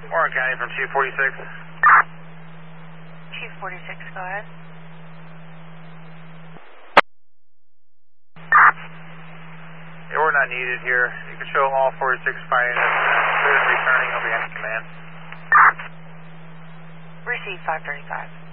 Warren County from 246. 246, go ahead. Yeah, we're not needed here. You can show all 46 fire units. Clear and returning. I'll be on command. Receive 535.